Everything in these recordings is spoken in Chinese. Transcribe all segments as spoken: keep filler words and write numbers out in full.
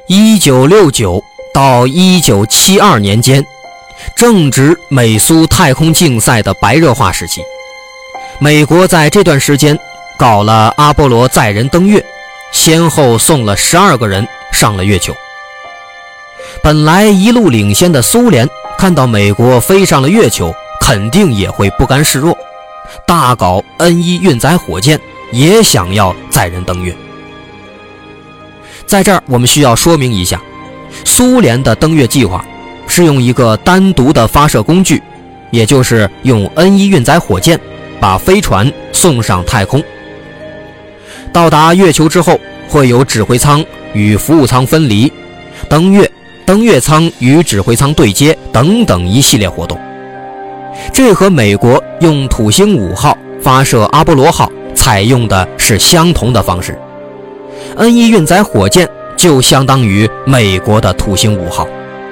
一九六九到一九七二年间，正值美苏太空竞赛的白热化时期。美国在这段时间搞了阿波罗载人登月，先后送了十二个人上了月球。本来一路领先的苏联看到美国飞上了月球，肯定也会不甘示弱，大搞 N 一 运载火箭，也想要载人登月。在这儿我们需要说明一下，苏联的登月计划是用一个单独的发射工具，也就是用 N 一 运载火箭把飞船送上太空。到达月球之后，会有指挥舱与服务舱分离，登月、登月舱与指挥舱对接等等一系列活动。这和美国用土星五号发射阿波罗号采用的是相同的方式。N 一 运载火箭就相当于美国的土星五号。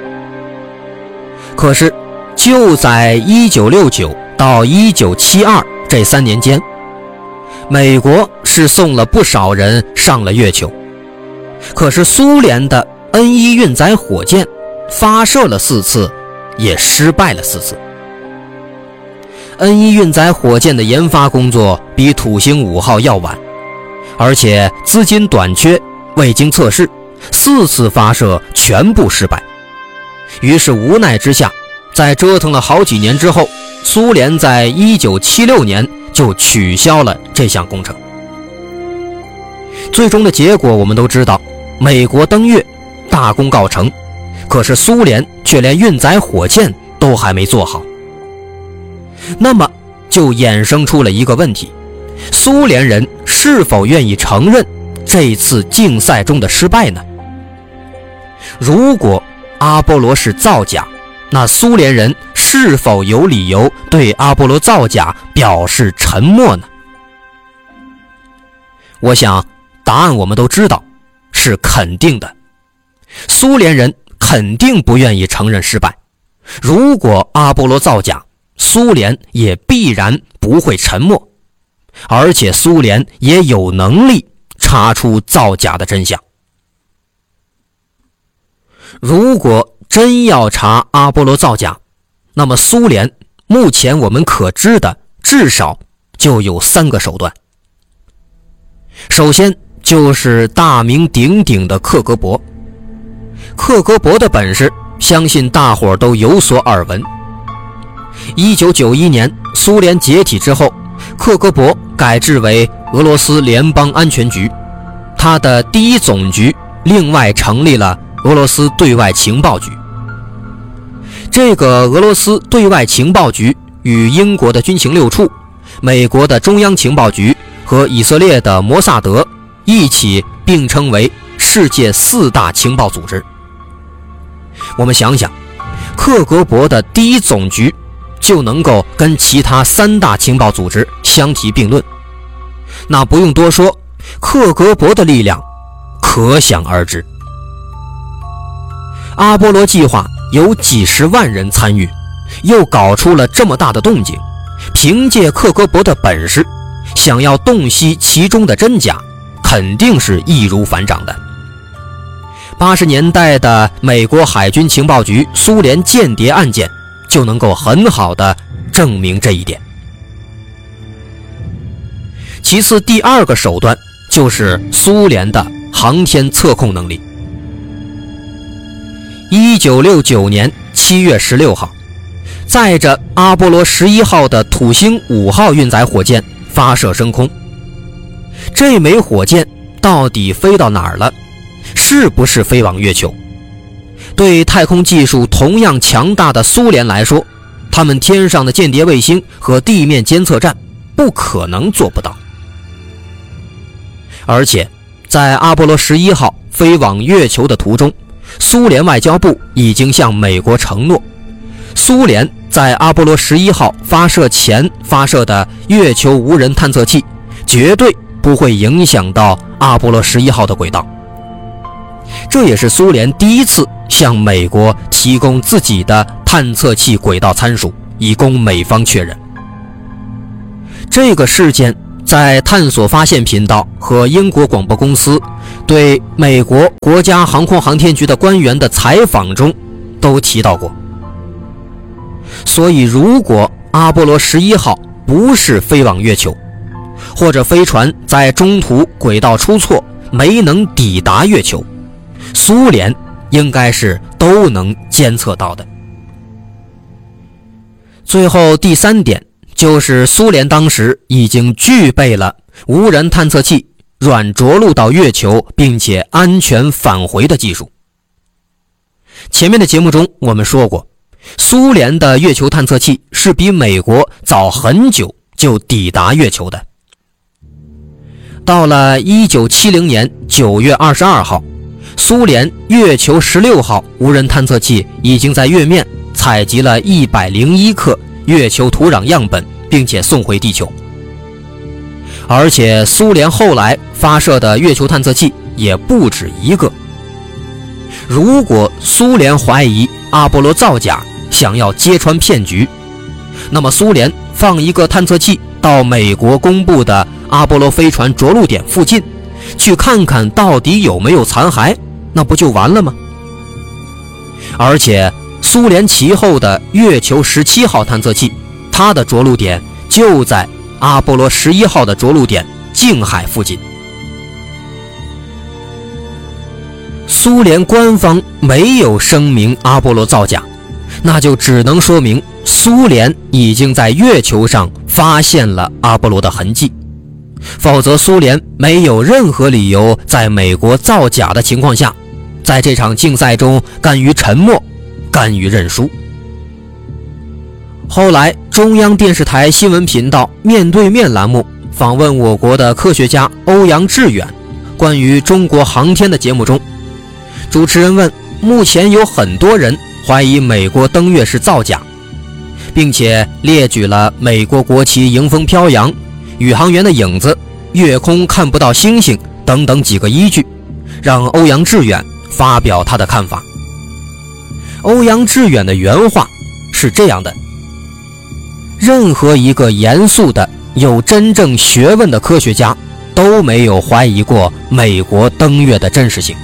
可是就在一九六九到一九七二这三年间，美国是送了不少人上了月球，可是苏联的 N 一 运载火箭发射了四次，也失败了四次。N 一 运载火箭的研发工作比土星五号要晚，而且资金短缺，未经测试，四次发射全部失败。于是无奈之下，在折腾了好几年之后，苏联在一九七六年就取消了这项工程。最终的结果我们都知道，美国登月大功告成，可是苏联却连运载火箭都还没做好。那么就衍生出了一个问题，苏联人是否愿意承认这次竞赛中的失败呢？如果阿波罗是造假，那苏联人是否有理由对阿波罗造假表示沉默呢？我想答案我们都知道，是肯定的。苏联人肯定不愿意承认失败。如果阿波罗造假，苏联也必然不会沉默，而且苏联也有能力查出造假的真相。如果真要查阿波罗造假，那么苏联目前我们可知的至少就有三个手段。首先就是大名鼎鼎的克格勃。克格勃的本事相信大伙都有所耳闻。一九九一年苏联解体之后，克格勃改制为俄罗斯联邦安全局，它的第一总局另外成立了俄罗斯对外情报局。这个俄罗斯对外情报局与英国的军情六处、美国的中央情报局和以色列的摩萨德一起并称为世界四大情报组织。我们想想，克格勃的第一总局就能够跟其他三大情报组织相提并论，那不用多说，克格勃的力量可想而知。阿波罗计划有几十万人参与，又搞出了这么大的动静，凭借克格勃的本事，想要洞悉其中的真假，肯定是易如反掌的。八十年代的美国海军情报局苏联间谍案件就能够很好的证明这一点。其次，第二个手段就是苏联的航天测控能力。一九六九年七月十六号，载着阿波罗十一号的土星五号运载火箭发射升空。这枚火箭到底飞到哪儿了？是不是飞往月球？对太空技术同样强大的苏联来说，他们天上的间谍卫星和地面监测站不可能做不到。而且在阿波罗十一号飞往月球的途中，苏联外交部已经向美国承诺，苏联在阿波罗十一号发射前发射的月球无人探测器绝对不会影响到阿波罗十一号的轨道。这也是苏联第一次向美国提供自己的探测器轨道参数，以供美方确认。这个事件在探索发现频道和英国广播公司对美国国家航空航天局的官员的采访中都提到过。所以如果阿波罗十一号不是飞往月球，或者飞船在中途轨道出错没能抵达月球，苏联应该是都能监测到的。最后第三点就是苏联当时已经具备了无人探测器软着陆到月球并且安全返回的技术。前面的节目中我们说过，苏联的月球探测器是比美国早很久就抵达月球的。到了一九七零年九月二十二号，苏联月球十六号无人探测器已经在月面采集了一百零一克月球土壤样本，并且送回地球。而且苏联后来发射的月球探测器也不止一个。如果苏联怀疑阿波罗造假，想要揭穿骗局，那么苏联放一个探测器到美国公布的阿波罗飞船着陆点附近，去看看到底有没有残骸，那不就完了吗？而且苏联其后的月球十七号探测器，它的着陆点就在阿波罗十一号的着陆点静海附近。苏联官方没有声明阿波罗造假，那就只能说明苏联已经在月球上发现了阿波罗的痕迹，否则苏联没有任何理由在美国造假的情况下，在这场竞赛中甘于沉默，甘于认输。后来中央电视台新闻频道面对面栏目访问我国的科学家欧阳志远关于中国航天的节目中，主持人问，目前有很多人怀疑美国登月是造假，并且列举了美国国旗迎风飘扬、宇航员的影子、月空看不到星星等等几个依据，让欧阳志远发表他的看法。欧阳志远的原话是这样的：任何一个严肃的有真正学问的科学家都没有怀疑过美国登月的真实性。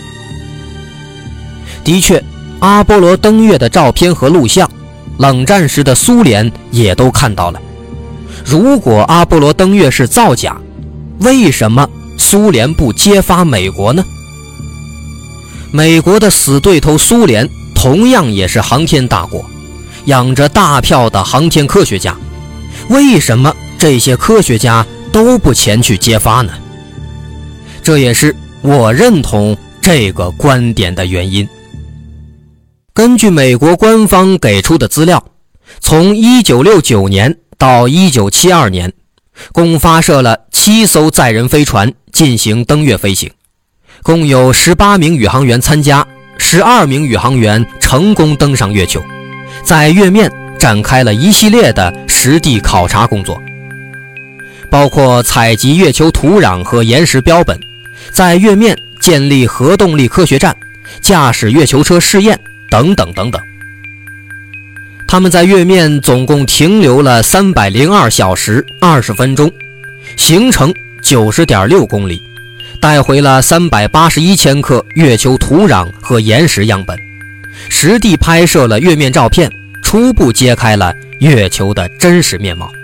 的确，阿波罗登月的照片和录像，冷战时的苏联也都看到了。如果阿波罗登月是造假，为什么苏联不揭发美国呢？美国的死对头苏联同样也是航天大国，养着大票的航天科学家，为什么这些科学家都不前去揭发呢？这也是我认同这个观点的原因。根据美国官方给出的资料，从一九六九年到一九七二年，共发射了七艘载人飞船进行登月飞行，共有十八名宇航员参加，十二名宇航员成功登上月球，在月面展开了一系列的实地考察工作，包括采集月球土壤和岩石标本，在月面建立核动力科学站，驾驶月球车试验等等等等。他们在月面总共停留了三百零二小时二十分钟，行程 九十点六公里，带回了三百八十一千克月球土壤和岩石样本，实地拍摄了月面照片，初步揭开了月球的真实面貌。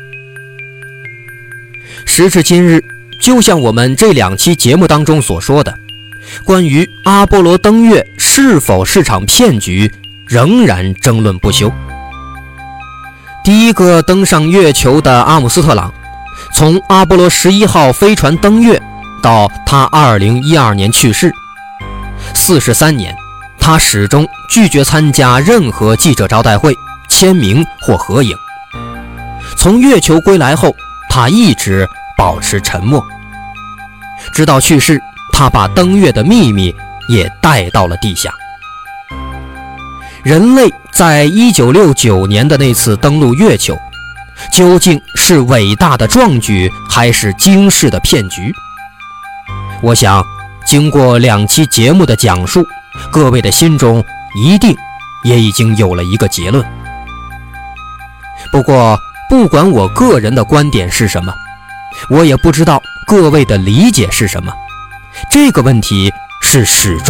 时至今日，就像我们这两期节目当中所说的，关于阿波罗登月是否是场骗局，仍然争论不休。第一个登上月球的阿姆斯特朗，从阿波罗十一号飞船登月到他二零一二年去世，四十三年，他始终拒绝参加任何记者招待会、签名或合影。从月球归来后，他一直保持沉默，直到去世，他把登月的秘密也带到了地下。人类在一九六九年的那次登陆月球，究竟是伟大的壮举，还是惊世的骗局？我想，经过两期节目的讲述，各位的心中一定也已经有了一个结论。不过，不管我个人的观点是什么，我也不知道各位的理解是什么。 这个问题是始终